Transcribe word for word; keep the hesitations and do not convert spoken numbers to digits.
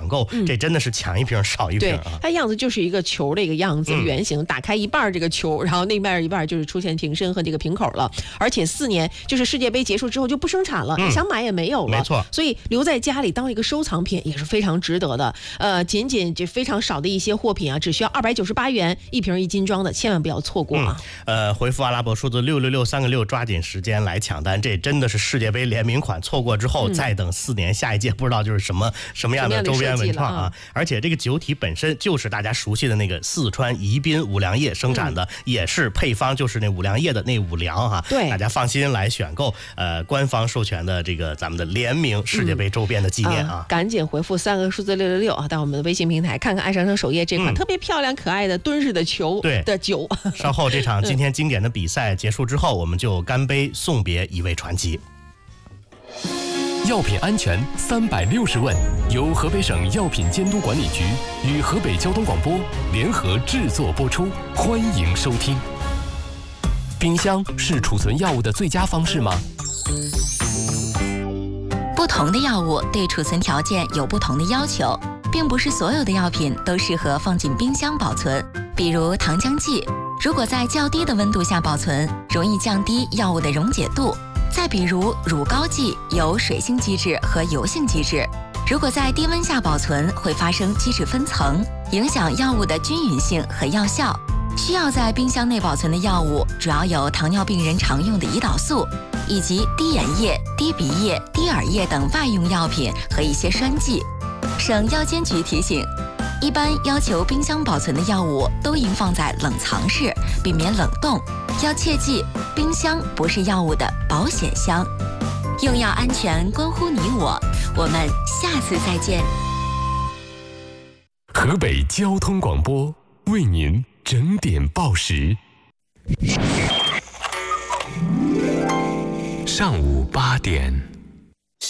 抢购，嗯、这真的是抢一瓶少一瓶啊。 对，它样子就是一个球的一个样子，圆形，嗯、打开一半这个球，然后那边一半就是出现瓶身和这个瓶口了。而且四年就是世界杯结束之后就不生产了，嗯、想买也没有了， 没错。 所以留在家里当一个收藏品也是非常值得的。呃，仅仅这非常少的一些货品啊，只需要二百九十八元一瓶一斤装的，千万不要错过啊！ 嗯、呃，回复阿拉伯数字六六六三个六，抓紧时间来抢单。这真的是世界杯联名款，错过之后、嗯、再等四年，下一届不知道就是什么什么样的周边文创啊！啊而且这个酒体本身就是大家熟悉的那个四川宜宾五粮液生产的，嗯、也是配方就是那五粮液的那五粮哈。 对， 大家放心来选购。呃，官方授权的这个咱们的联名世界杯周边的纪念啊， 嗯、啊赶紧回复三个数字六六六啊，到我们的微信平台看看爱上车首页这款、嗯、特别漂亮可爱的蹲式的球的酒。 稍后这场今天经典的比赛结束之后，我们就干杯送别一位传奇。 药品安全三百六十问，由河北省药品监督管理局与河北交通广播联合制作播出，欢迎收听。冰箱是储存药物的最佳方式吗？ 不同的药物对储存条件有不同的要求，并不是所有的药品都适合放进冰箱保存。比如糖浆剂，如果在较低的温度下保存，容易降低药物的溶解度。再比如乳膏剂有水性基质和油性基质，如果在低温下保存，会发生基质分层，影响药物的均匀性和药效。需要在冰箱内保存的药物主要有糖尿病人常用的胰岛素，以及滴眼液、滴鼻液、滴耳液等外用药品和一些栓剂。省药监局提醒，一般要求冰箱保存的药物都应放在冷藏室，避免冷冻。要切记，冰箱不是药物的保险箱。用药安全关乎你我，我们下次再见。 河北交通广播为您整点报时。上午八点。